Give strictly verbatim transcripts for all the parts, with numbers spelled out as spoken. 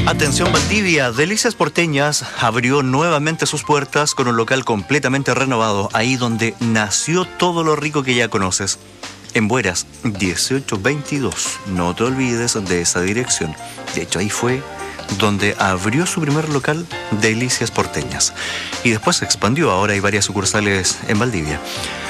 Atención Valdivia, Delicias Porteñas abrió nuevamente sus puertas con un local completamente renovado, ahí donde nació todo lo rico que ya conoces. En Bueras, dieciocho veintidós, no te olvides de esa dirección. De hecho, ahí fue donde abrió su primer local, Delicias Porteñas. Y después se expandió, ahora hay varias sucursales en Valdivia.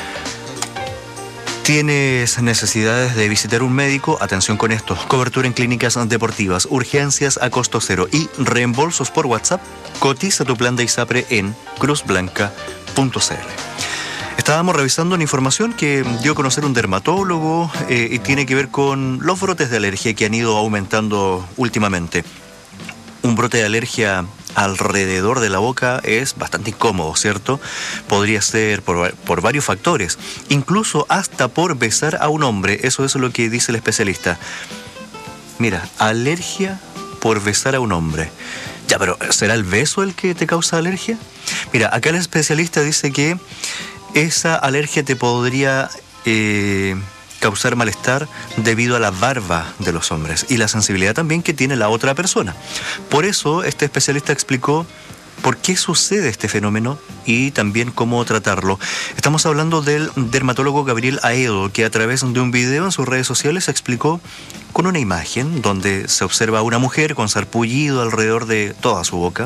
¿Tienes necesidades de visitar un médico? Atención con esto. Cobertura en clínicas deportivas, urgencias a costo cero y reembolsos por WhatsApp. Cotiza tu plan de ISAPRE en cruz blanca punto c l. Estábamos revisando una información que dio a conocer un dermatólogo eh, y tiene que ver con los brotes de alergia que han ido aumentando últimamente. Un brote de alergia alrededor de la boca es bastante incómodo, ¿cierto? Podría ser por, por varios factores, incluso hasta por besar a un hombre. Eso es lo que dice el especialista. Mira, alergia por besar a un hombre. Ya, pero ¿será el beso el que te causa alergia? Mira, acá el especialista dice que esa alergia te podría eh, causar malestar debido a la barba de los hombres y la sensibilidad también que tiene la otra persona. Por eso este especialista explicó por qué sucede este fenómeno y también cómo tratarlo. Estamos hablando del dermatólogo Gabriel Aedo, que a través de un video en sus redes sociales explicó con una imagen donde se observa a una mujer con sarpullido alrededor de toda su boca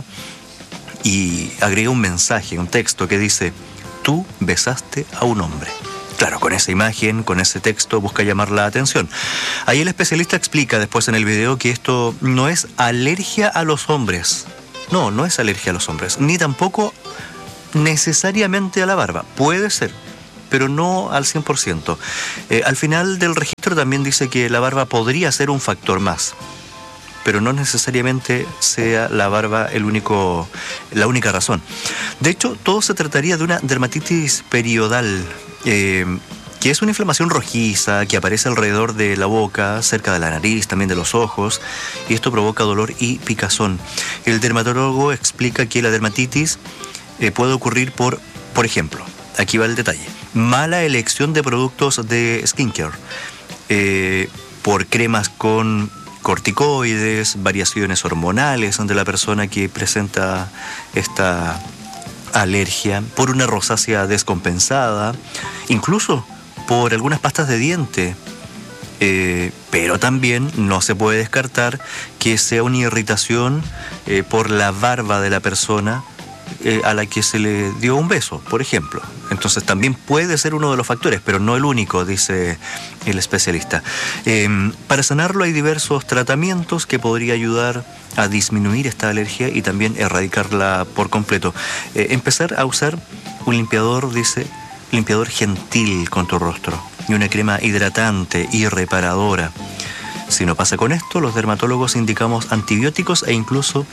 y agrega un mensaje, un texto que dice: tú besaste a un hombre. Claro, con esa imagen, con ese texto, busca llamar la atención. Ahí el especialista explica después en el video que esto no es alergia a los hombres. No, no es alergia a los hombres, ni tampoco necesariamente a la barba. Puede ser, pero no al cien por ciento. Eh, al final del registro también dice que la barba podría ser un factor más, pero no necesariamente sea la barba el único, la única razón. De hecho, todo se trataría de una dermatitis periodal, eh, que es una inflamación rojiza que aparece alrededor de la boca, cerca de la nariz, también de los ojos, y esto provoca dolor y picazón. El dermatólogo explica que la dermatitis eh, puede ocurrir por, por ejemplo, aquí va el detalle, mala elección de productos de skincare, eh, por cremas con corticoides, variaciones hormonales de la persona que presenta esta alergia, por una rosácea descompensada, incluso por algunas pastas de diente, eh, pero también no se puede descartar que sea una irritación eh, por la barba de la persona eh, a la que se le dio un beso, por ejemplo. Entonces también puede ser uno de los factores, pero no el único, dice el especialista. Eh, para sanarlo hay diversos tratamientos que podría ayudar a disminuir esta alergia y también erradicarla por completo. Eh, empezar a usar un limpiador, dice, limpiador gentil con tu rostro y una crema hidratante y reparadora. Si no pasa con esto, los dermatólogos indicamos antibióticos e incluso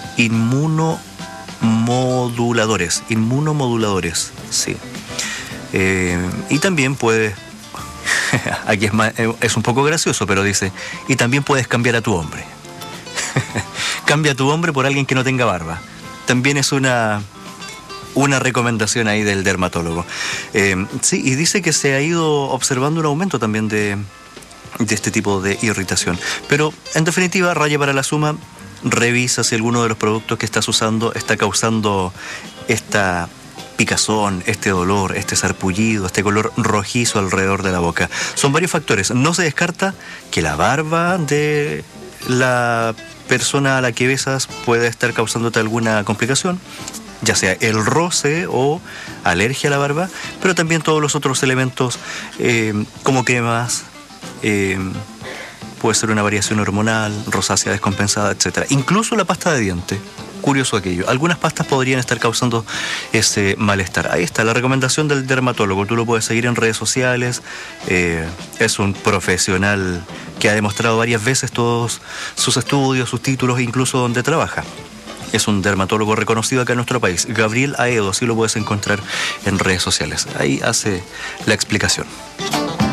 inmunomoduladores. Inmunomoduladores, sí. Eh, y también puedes, aquí es, más, es un poco gracioso, pero dice, y también puedes cambiar a tu hombre. Cambia a tu hombre por alguien que no tenga barba. También es una, una recomendación ahí del dermatólogo. Eh, sí, y dice que se ha ido observando un aumento también de, de este tipo de irritación. Pero, en definitiva, raya para la suma, revisa si alguno de los productos que estás usando está causando esta picazón, este dolor, este sarpullido, este color rojizo alrededor de la boca. Son varios factores. No se descarta que la barba de la persona a la que besas puede estar causándote alguna complicación, ya sea el roce o alergia a la barba, pero también todos los otros elementos eh, como cremas, eh, puede ser una variación hormonal, rosácea descompensada, etcétera. Incluso la pasta de diente. Curioso aquello. Algunas pastas podrían estar causando ese malestar. Ahí está la recomendación del dermatólogo. Tú lo puedes seguir en redes sociales. Eh, es un profesional que ha demostrado varias veces todos sus estudios, sus títulos, incluso donde trabaja. Es un dermatólogo reconocido acá en nuestro país. Gabriel Aedo, así lo puedes encontrar en redes sociales. Ahí hace la explicación.